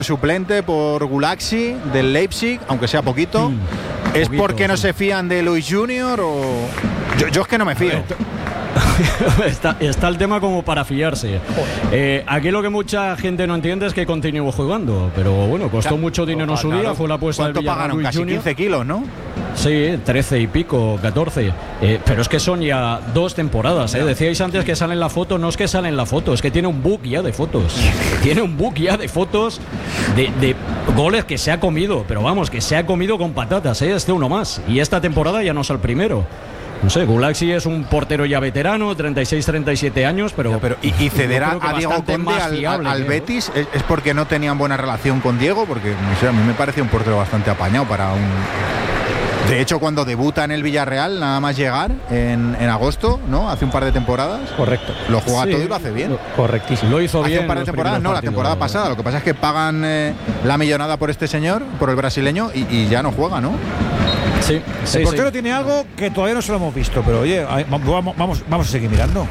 suplente por Gulaxi del Leipzig, aunque sea poquito. ¿Es poquito, porque no se fían de Luis Junior o...? Yo es que no me fío. Está el tema como para fiarse. Aquí lo que mucha gente no entiende es que continuó jugando, pero bueno, costó mucho dinero en su día, fue la apuesta del Villarreal. ¿Cuánto pagaron? Casi 15 kilos, ¿no? Sí, 13 y pico, 14. Pero es que son ya 2 temporadas. Decíais antes que sale en la foto, no es que sale en la foto, es que tiene un book ya de fotos. Tiene un book ya de fotos de goles que se ha comido, pero vamos, que se ha comido con patatas, este uno más. Y esta temporada ya no es el primero. No sé, Gulaxi es un portero ya veterano, 36-37 años, pero ¿Y ceder a Diego Conde al Betis es porque no tenían buena relación con Diego? Porque no sé, a mí me parece un portero bastante apañado para un... De hecho, cuando debuta en el Villarreal, nada más llegar en agosto, ¿no? Hace un par de temporadas. Correcto. Lo juega todo y lo hace bien. Correctísimo. Lo hizo bien. Hace un par de temporadas, no, la temporada pasada. Lo que pasa es que pagan la millonada por este señor, por el brasileño, y ya no juega, ¿no? Sí, el portero tiene algo que todavía no se lo hemos visto, pero oye, vamos a seguir mirando.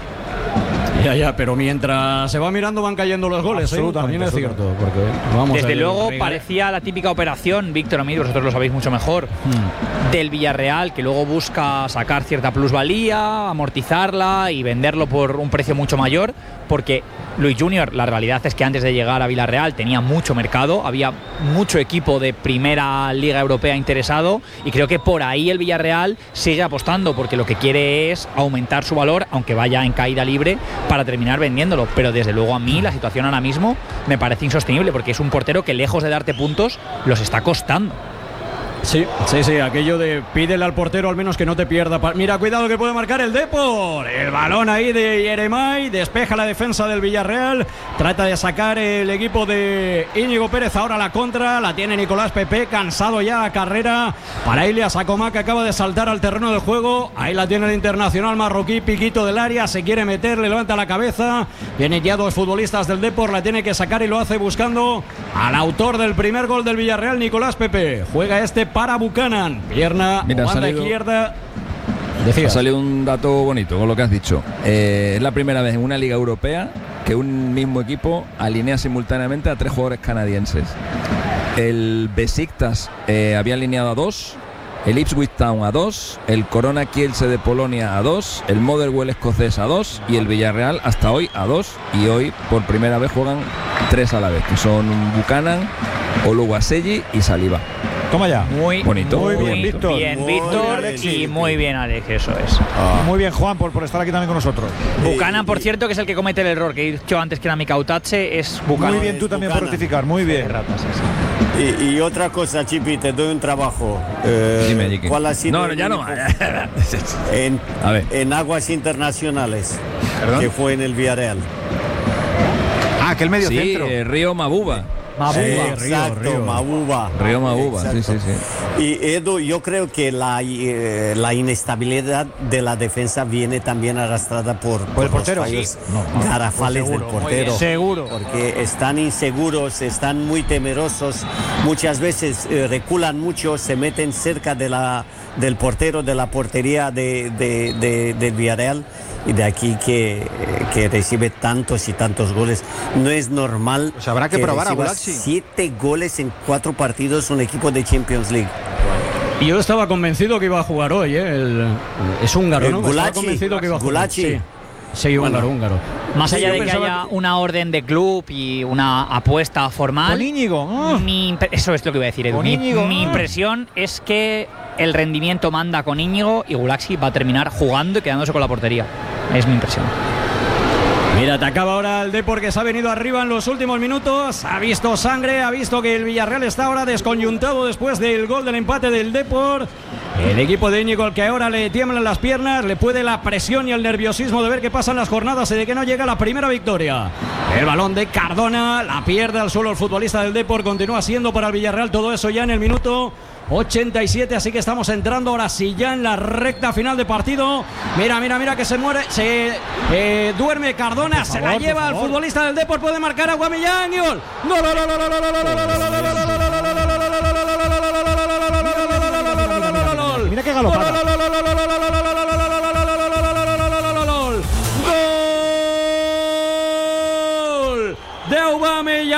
Ya, pero mientras se va mirando van cayendo los goles. También es cierto. Porque, vamos, desde luego parecía la típica operación, Víctor, amigo, vosotros lo sabéis mucho mejor, del Villarreal, que luego busca sacar cierta plusvalía, amortizarla y venderlo por un precio mucho mayor, porque Luis Junior, la realidad es que antes de llegar a Villarreal tenía mucho mercado, había mucho equipo de primera liga europea interesado, y creo que por ahí el Villarreal sigue apostando, porque lo que quiere es aumentar su valor, aunque vaya en caída libre, para terminar vendiéndolo. Pero desde luego a mí la situación ahora mismo me parece insostenible, porque es un portero que lejos de darte puntos los está costando. Sí, aquello de pídele al portero al menos que no te pierda. Mira, cuidado que puede marcar el Depor. El balón ahí de Yeremay, despeja la defensa del Villarreal, trata de sacar el equipo de Íñigo Pérez. Ahora la contra, la tiene Nicolás Pepe, cansado ya a carrera para Ilias Acomá, que acaba de saltar al terreno del juego. Ahí la tiene el internacional marroquí, piquito del área, se quiere meter, le levanta la cabeza. Vienen ya 2 futbolistas del Depor, la tiene que sacar y lo hace buscando al autor del primer gol del Villarreal, Nicolás Pepe. Juega para Buchanan, pierna, banda izquierda. Ha salido un dato bonito con lo que has dicho. Es la primera vez en una liga europea que un mismo equipo alinea simultáneamente a 3 jugadores canadienses. El Besiktas había alineado a 2, el Ipswich Town a 2, el Korona Kielce de Polonia a 2, el Motherwell escocés a 2 y el Villarreal hasta hoy a 2, y hoy por primera vez juegan 3 a la vez, que son Buchanan, Oluwaseyi y Saliba. Toma ya. Muy bonito. Muy bien, Víctor. Bien, Víctor, y muy bien, Alex, eso es. Muy bien, Juan, por estar aquí también con nosotros. Buchanan, por cierto, que es el que comete el error que he dicho antes, que era Mikautache, es Buchanan. Muy bien, tú también por rectificar, muy bien. Y otra cosa, Chipi, te doy un trabajo. Dime, ¿Cuál ha sido no, ya no. en aguas internacionales? ¿Perdón? Que fue en el Villarreal. Que el medio centro. Río Mabuba. Exacto, Mabuba. Río Mabuba, sí. Y Edu, yo creo que la inestabilidad de la defensa viene también arrastrada por el portero, los fallos garrafales del portero. Seguro. Porque están inseguros, están muy temerosos, muchas veces reculan mucho, se meten cerca del portero, de la portería del Villarreal. Y de aquí que recibe tantos y tantos goles. No es normal. Pues habrá que probar a Gulaxi. 7 goles en 4 partidos un equipo de Champions League. Y yo estaba convencido que iba a jugar hoy, es húngaro, ¿no? Gulaxi, estaba convencido que iba a jugar. Gulaxi. Sí, húngaro. Más allá de que haya una orden de club y una apuesta formal. Con Íñigo. Eso es lo que iba a decir, Edu. Mi impresión es que el rendimiento manda con Íñigo y Gulaxi va a terminar jugando y quedándose con la portería. Es mi impresión. Mira, atacaba ahora el Depor, que se ha venido arriba en los últimos minutos. Ha visto sangre, ha visto que el Villarreal está ahora desconyuntado después del gol del empate del Depor. El equipo de Íñigo, al que ahora le tiemblan las piernas, le puede la presión y el nerviosismo de ver qué pasan las jornadas y de que no llega la primera victoria. El balón de Cardona, la pierde al suelo el futbolista del Depor. Continúa siendo para el Villarreal todo eso ya en el minuto 87, así que estamos entrando ahora sí ya en la recta final de partido. Mira que se duerme Cardona, se la lleva al futbolista del Depor, puede marcar a Aubameyang y gol. Mira qué galopada.